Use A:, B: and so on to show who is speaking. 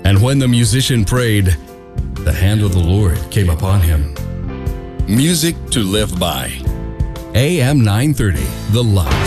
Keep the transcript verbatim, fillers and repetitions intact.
A: And when the musician prayed, the hand of the Lord came upon him.
B: Music to live by.
A: A M nine thirty, The Light.